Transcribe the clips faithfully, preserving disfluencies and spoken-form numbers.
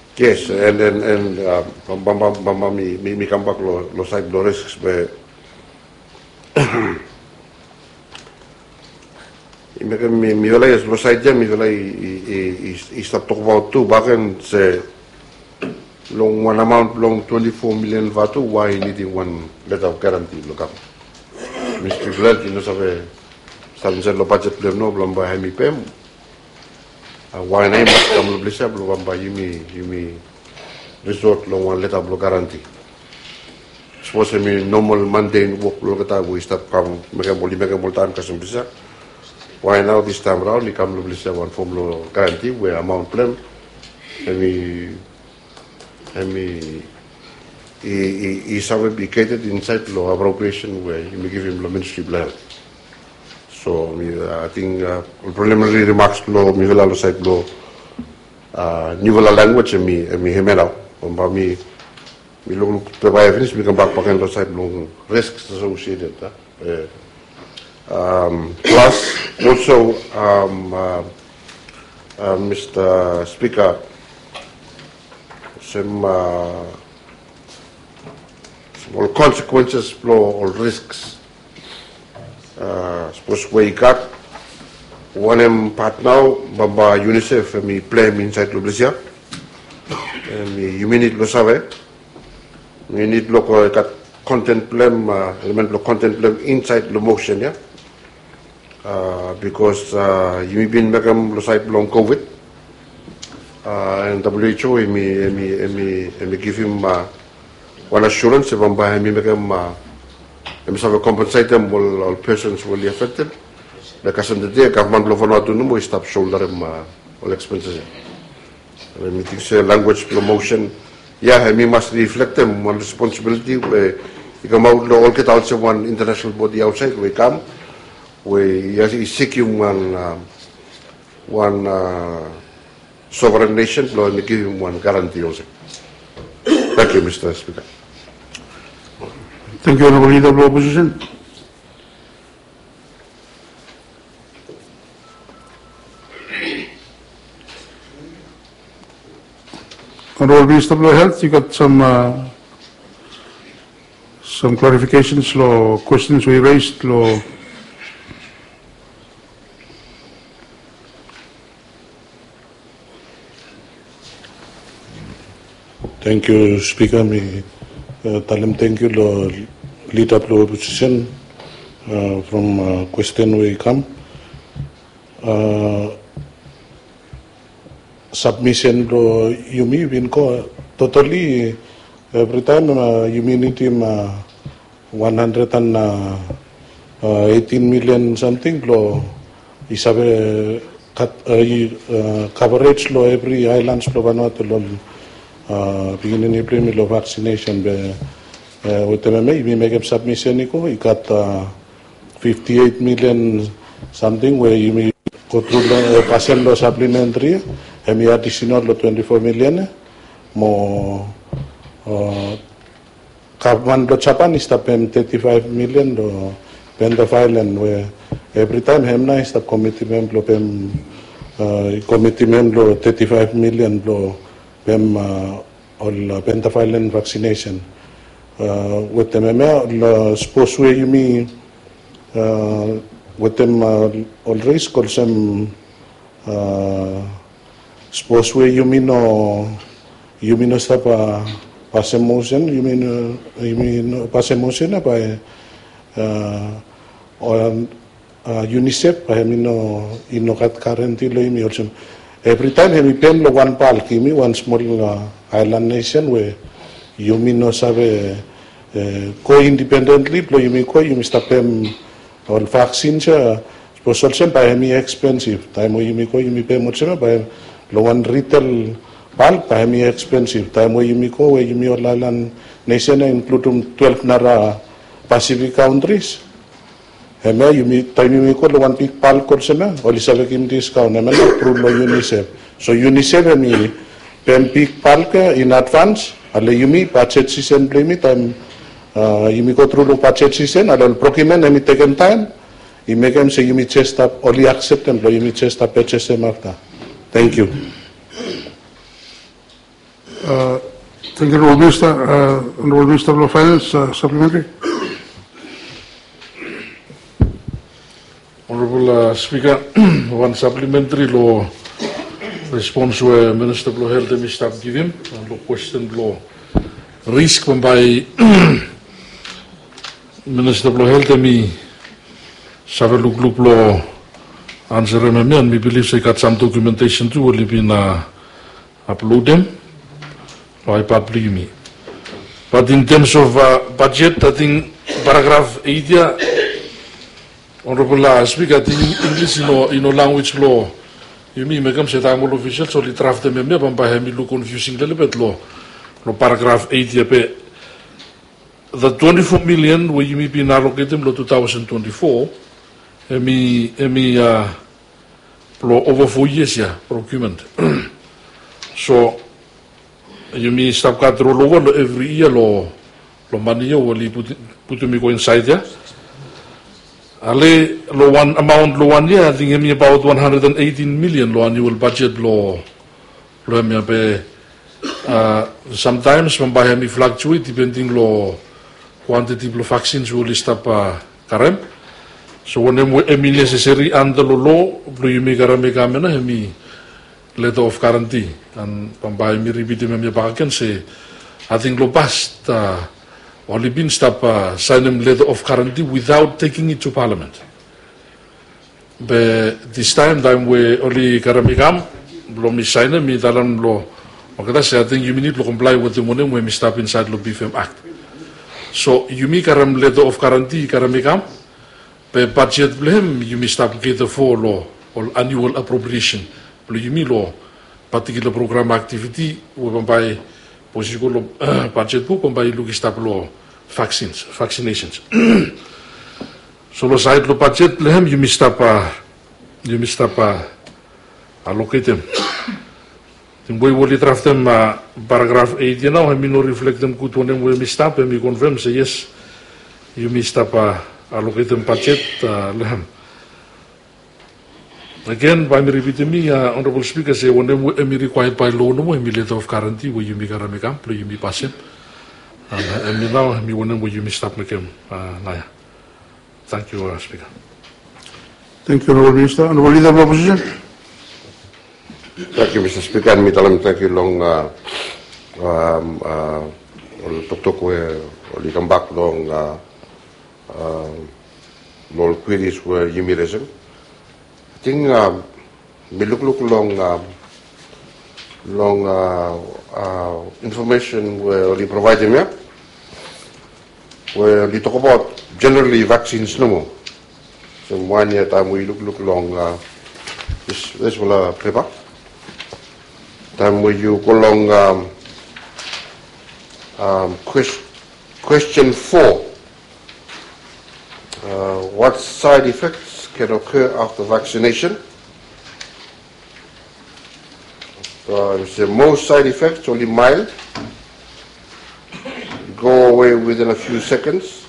Yes, and and and uh, bamba bamba mi mi mi come back lo lo side lo risks be. Mi mi mi vela es lo side jam mi vela i i i stop talk about two backen se long one amount long twenty-four million vatu why needing one letter of guarantee lo kam. Mister Glad no sabe sabe se lo budget plan no blamba hai mi pem. Why name mas kam lo blisa lo bamba yimi yimi resort long one letter of guarantee. Suppose me normal mundane work lo kata we stop kam mega boli mega multan kasum bisa. Why now this time around we come to one form lo guarantee where amount plan and we and we is ubicated inside law appropriation where you give him the ministry plan. So I think uh, preliminary remarks law mi vela lo side law uh new language mi mi hemela on me we look to buy finish we come back back and side law risks associated uh, Um, plus, also, um, uh, uh, Mister Speaker, some uh, small consequences or risks. Uh, suppose we got one M part now, Baba UNICEF, and me play me inside Lubrizia. And me, you mean it lo sabe? We need local content plan, uh, element of content plan inside the motion, yeah. Uh, because uh, you've been become side long COVID, uh, and W H O me me me me give him uh, one assurance if I'm by me become uh, me compensate them all, all persons will be affected. Because in the day government law for not to know stop shoulder them uh, all expenses. When we think say language promotion, yeah, me must reflect them one responsibility where you come out all get also one international body outside we come. We are seeking one uh, one uh, sovereign nation, and we give him one guarantee also. Thank you, Mister Speaker. Thank you, Honourable Leader of the Opposition. Honourable Minister of Health, you got some uh, some clarifications, law questions we raised, law. Thank you, Speaker. Me, uh, Talim, thank you, lo leader of the opposition uh, from uh, question we come. Uh, submission lo Yumi Winco totally every time uh, Yumi need him uh, one hundred eighteen million something lo isabe cut uh, uh, coverage lo every islands lo Vanuatu lo. Uh, beginning April middle of vaccination be uh, with the me we make a submission niko it got uh, fifty-eight million something where you may go through the parcel lo supplementary and we additional lo twenty-four million mo uh, government lo Japan is tapem thirty-five million lo Bend of Island where every time hem na is tap committee mem lo pem uh, committee mem lo thirty-five million lo Pem uh, all pentavalent vaccination. Uh, with them, all suppose we you mean uh, with them uh, all risk or some uh, suppose we you mean no you mean no stop uh, pass emotion you mean uh, you mean pass emotion by uh, or uh, UNICEF I mean no in no currently lo you mean also. Every time we pen lo one pal kimi one small uh, island nation where you mean no sabe uh, co independently lo you mean co you must pem all vaccines uh, also sem by me expensive time you mean co you mean pay much by lo one retail pal by me expensive time you mean co where you mean all island nation include twelve nara Pacific countries. Heme yumi time yumi ko lo one big pal ko sema oli sabe kim discount heme lo approve lo UNICEF so UNICEF hemi pem big pal ke in advance ale yumi budget season play time uh, yumi ko through lo budget season ale procurement hemi taken time i make him say yumi chest up only accept them lo yumi chest up purchase them after. Thank you. Uh, Thank you, Honorable Minister. Uh, Honorable Minister of Finance, uh, supplementary. Honorable uh, Speaker, one supplementary law response where Minister Blo held them stop give him and law question law risk when by Minister Blo held them several look law answer him and we believe they got some documentation too will be uh, upload them by public me. But in terms of uh, budget, I think paragraph eight, yeah, Honorable uh, Speaker, I think English in a, in a language law, you mean make them say I'm all official, so they draft them and maybe by me look confusing a little bit law. No paragraph eight, yeah, the twenty-four million where you may be allocated them two thousand twenty-four, and me, and me, uh, over four years, yeah, procurement. So, you mean stop cut roll over every year lo lo money will put put me go inside there. Ale lo one amount lo one year I think me about one hundred eighteen million lo annual budget lo lo me be uh sometimes when by me fluctuate depending lo quantity of vaccines will stop uh, karem. So when me necessary under lo lo lo me karame kamena me letter of guarantee and pambai mi repeat me bahagian say I think lo past uh, only been stop uh, sign them letter of guarantee without taking it to parliament. But this time time we only karamikam lo mi sign mi dalam lo makata say I think you need to comply with the money when we stop inside lo B F M Act. So you mi karam letter of guarantee karamikam but budget blame you mi stop get the for law or annual appropriation. You mean law particular program activity we by possible budget book by look stop law vaccines vaccinations. So lo side lo budget lehem you missed up you missed up allocate them. Then we will draft them paragraph eight you know I mean no reflect them good when them we missed up and we confirm say yes you missed up allocate them budget lehem. Again, by me repeating me, uh, Honorable Speaker, say when we required by law, no more letter of guarantee where you make a ramekam, play you me pass him. And me now, me when you me stop make him. Naya. Thank you, uh, Speaker. Thank you, Honorable Minister. Honorable Leader of the Opposition. Thank you, Mister Speaker. And me thank you long. Uh, um, uh, tok tok where we come back long. Uh, uh, long queries where you me raising. I think um, we look look long um, long uh, uh, information where we provide them here, where we talk about generally vaccines no more. So one year time we look look long uh, this this will uh, paper time where you go long um, um, question question four. Uh, what side effects can occur after vaccination? Uh, the most side effects only mild, go away within a few seconds,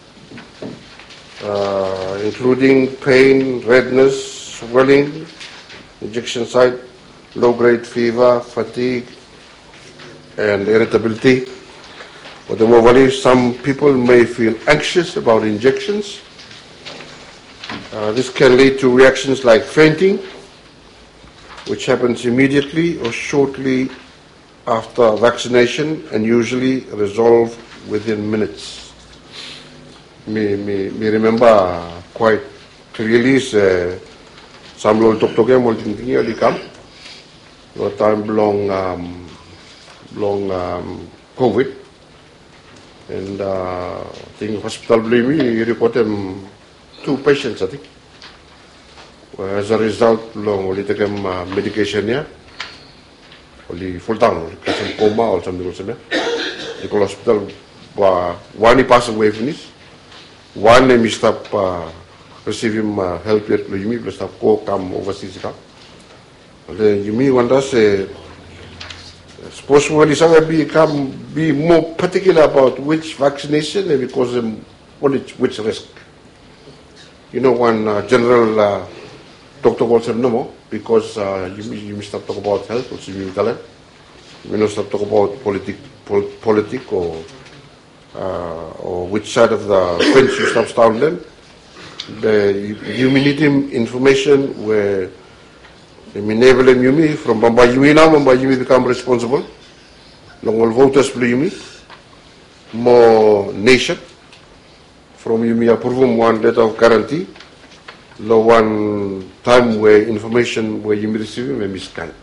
uh, including pain, redness, swelling, injection site, low-grade fever, fatigue, and irritability. But some people may feel anxious about injections. Uh, this can lead to reactions like fainting, which happens immediately or shortly after vaccination and usually resolve within minutes. Me, me, me remember quite clearly uh, some lol tok tok em multing tingi ali kam. No time long um, long um, COVID. And uh, I think hospital blame me report them two patients I think. Well, as a result, long only take them uh, medication here, only full down, some coma or something like that. The hospital, uh, one he passed away from this, one he stop uh, receiving uh, help yet. You mean plus stop go come overseas come. Then you mean one does say. Suppose when some become be more particular about which vaccination and because um, what is which risk. You know, one uh, general uh, doctor also no more because uh, you you must talk about health also you tell we don't start talk about politic, pol, politic or uh, or which side of the fence you stop down them. The, you, you need information where you enable them you me from Bamba Yumi now, Bamba Yumi become responsible. Long all voters play Yumi, more nation. From Yumi approve one letter of guarantee. The one time where information where you receive may miscan.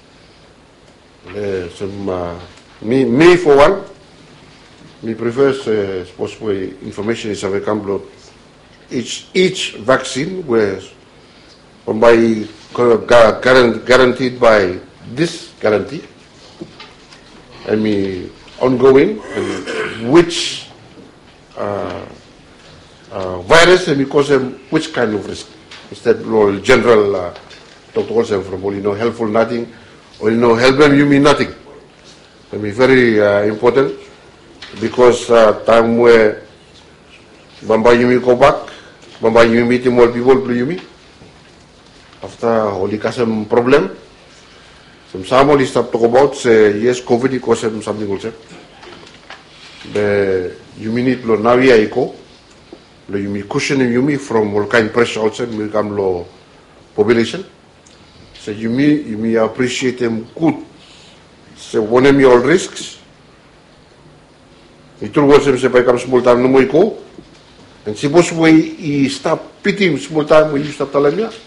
Uh, some uh, me me for one, me prefers uh, possible information is available. Each each vaccine was by guaranteed by this guarantee. I mean ongoing and which uh, uh, virus and because um, which kind of risk. Instead of general uh, Doctor Olsen from all you know helpful nothing or you know help them you mean nothing. I mean very uh, important because uh, time where Bamba Yumi go back, Bamba Yumi meeting more people play Yumi after holy kasem problem. Some somebody start talk about say yes COVID cause something also. The Yumi need lo navia eco. Lo Yumi cushion Yumi from all kind pressure also become low population. So Yumi Yumi appreciate them good. So one of all risks. It was him say become small time no more go. And suppose we stop pitying small time when you stop telling me.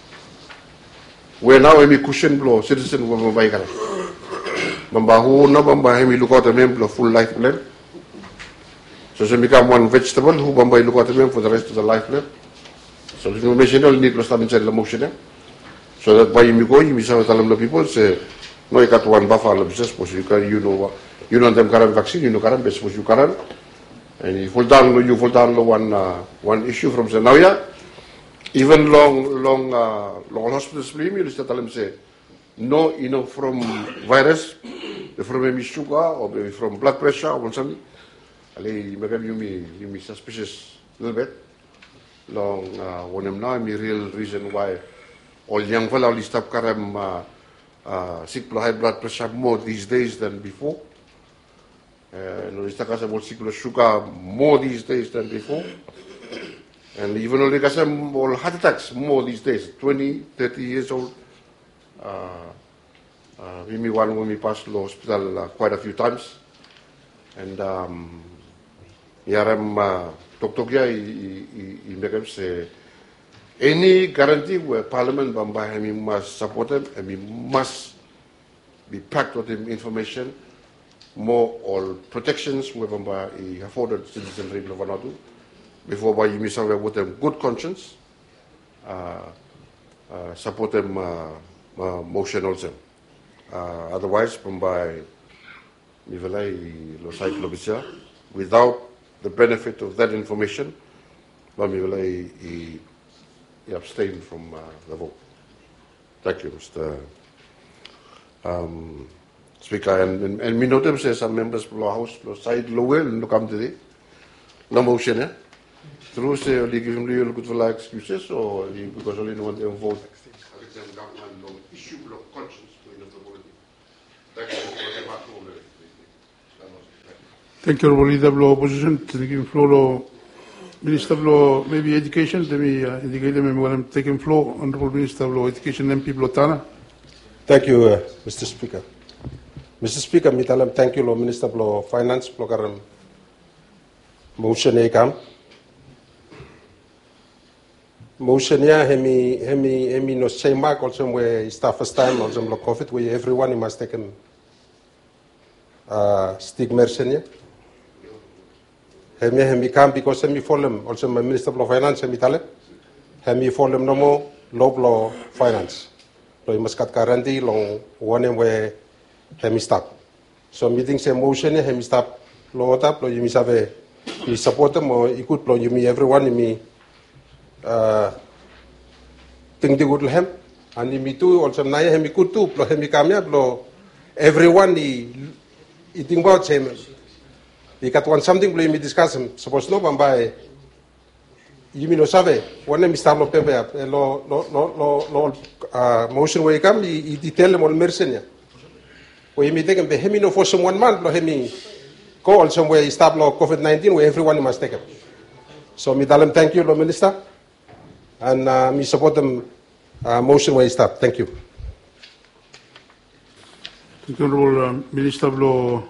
Where now we cushion blow citizen will buy car. Bamba who no Bamba him look out a member full life plan. So they become one vegetable who Bamba look at them for the rest of the life plan. So the information only need to start inside the motion. So that by you go, you miss out all the people say, no, you got one buffalo business, suppose you can, you know, you know them current vaccine, you know current, but suppose you current. And you fall down, you fall down one uh, one issue from Zenaya. Even long, long, uh, long hospitals, you tell them say, no, you know, from virus, from maybe sugar or maybe from blood pressure or something. You may you may suspicious a little bit. Long uh, one of now the real reason why all young fellow only stop karam uh, uh, sick high blood pressure more these days than before. No is about sick sugar more these days than before. And even only kasam all heart attacks more these days. Twenty, thirty years old. Uh, uh, we me one when we passed the hospital uh, quite a few times. And um, Yaram Toktokia in say any guarantee where Parliament Bamba we must support them and we must be packed with them information, more all protections where Bamba afforded citizenry of Vanuatu before by you miss out with them good conscience, uh, uh, support them uh, uh, motion also. Uh, otherwise Bamba without the benefit of that information, he abstain from uh, the vote. Thank you, Mister Um, Speaker. And, and, and we know them say some members of the House side low will come today. No motion, eh? Through say only give him real good for excuses or because only want them vote. Issue of conscience to the polity. Thank you. Thank you, Leader of Opposition. Thank you, floor, Minister of maybe Education. Let me uh, indicate them when I'm taking floor. Honorable Minister of Education, M P Blotana. Thank you, uh, Mister Speaker. Mister Speaker, mitalam thank you, Minister of Finance, program motion ekam. Motion ya hemi hemi hemi no same mark also where it's the first time also lo COVID where everyone must take uh stigma senior. Hemi hemi come because hemi follow also my Minister of Finance hemi tale. Hemi follow no more low law finance. So you must cut guarantee long one where hemi stop. So meeting same motion ya hemi stop low up lo you must have a you support them or you could blow you me everyone you me uh think the good hem and me too also naya hemi could too blow hemi kamya blow everyone he eating about same. You got one something we discuss suppose no bamba you mean no save one name start lo pepe lo lo lo lo lo motion way come you detail them all mercenia we mi take him be hemi no for some one month lo hemi go also we stop lo COVID nineteen where everyone must take it. So mi tell him thank you lo minister and uh, mi support them uh, motion where stop. Thank you. Thank you, Honorable uh, Minister of Law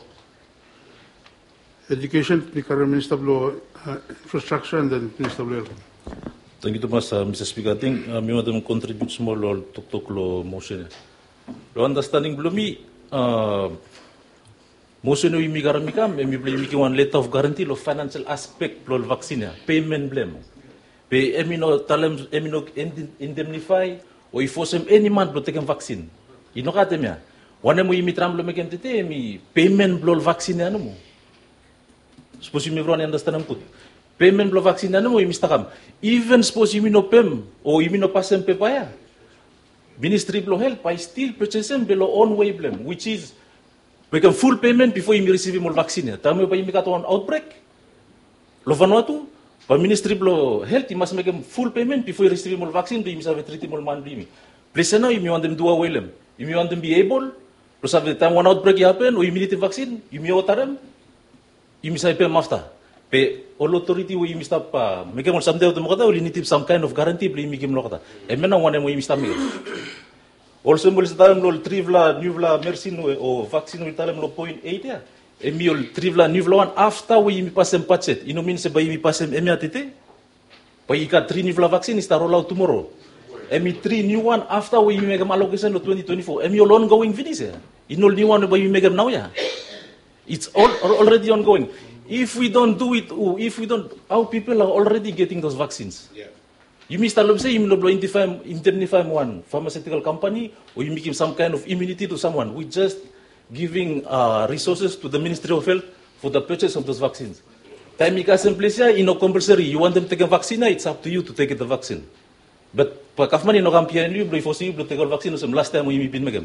Education, the current Minister of Law uh, Infrastructure, and then Minister of Health. Thank you, Thomas, uh, Mister Speaker. I think uh, me want to contribute small or tok tok lo motion. Lo understanding below me, uh, motion no imi garamikam, emi blame mi one letter of guarantee lo financial aspect lo vaccine, payment blame. Pe emi no talem emi no indemnify or force em any month lo take vaccine. Ino kate mea. Wane mo imi tram lo mekem tete emi payment lo vaccine ano mo. Suppose you may understand them good. Payment blow vaccine na mo imistakam. Even suppose you no pem or you no passem pepaya. Ministry blow help, I still purchase them below own way blame, which is we can full payment before you receive more vaccine. Tamo pa imi kato on outbreak. Lo Vanuatu, pa Ministry blow health, you must make them full payment before you receive more vaccine. Do you have a treaty more man bimi? Please now you want them do away them. You want them be able. Plus have the time one outbreak happen or immunity vaccine, you may otarem. You must pay after. Pe all authority we must up. Make them someday to mokata. We need some kind of guarantee. Please make them lokata. Emena one we must make. Also, we must tell them lo trivla, newvla, mercy or vaccine. We tell them lo point eight ya. Emi ol trivla, newvla one after we mi pass them patchet. You know means by mi pass them emi atite. By ika three newvla vaccine is to roll out tomorrow. Emi three new one after we make them allocation lo twenty twenty-four. Emi all ongoing finish ya. You know new one by we make them now ya. It's all, already ongoing. If we don't do it, if we don't, our people are already getting those vaccines. Yeah. You Mister Lom say you will indemnify, indemnify one pharmaceutical company, or you make him some kind of immunity to someone. We're just giving uh, resources to the Ministry of Health for the purchase of those vaccines. Time you simply no compulsory. You want them to take a vaccine, it's up to you to take the vaccine. But pa kafman no kampiyan you, before you take the vaccine, some last time we been magam.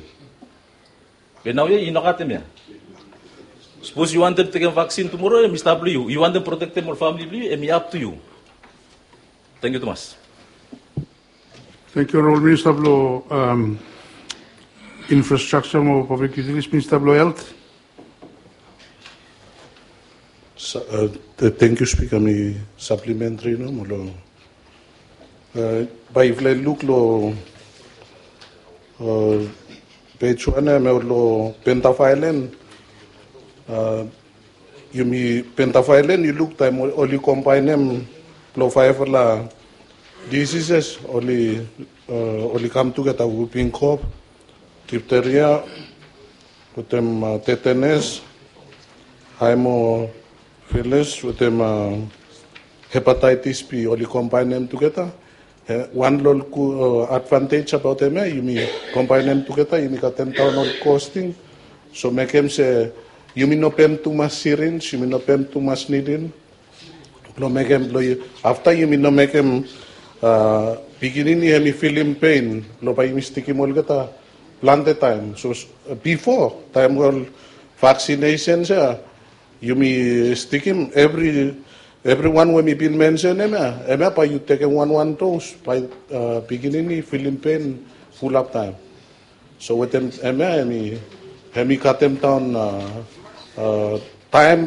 But now you know katem ya. Suppose you want them to take a vaccine tomorrow, Mister W. You want them to protect them or family, and me up to you. Thank you, Thomas. Thank you, Honorable Minister of Law, um, Infrastructure and Public Utilities, Minister of Law Health. So, uh, thank you, Speaker. Me supplementary no mulo. Uh, by vle look lo uh, page one me lo pentafailen. Uh, you me pentafailen you look time only combine them lo five la diseases only uh, only come together whooping cough, diphtheria, with them uh, tetanus, hemophilus, with them uh, hepatitis B, only combine them together. Uh, one little uh, advantage about them, eh, you mean combine them together, you make a ten thousand costing, so make them say. You mean no pen too much syringe, you mean no pen too much needle. No make him after you mean no make him uh beginning he feel in pain, no by mistake him gata plant the time. So uh, before time well vaccinations uh, you mean stick him every everyone when me been mentioned ema ema by you take one one dose by uh, beginning he feel in pain full up time. So with them ema me he cut them down uh, Uh, time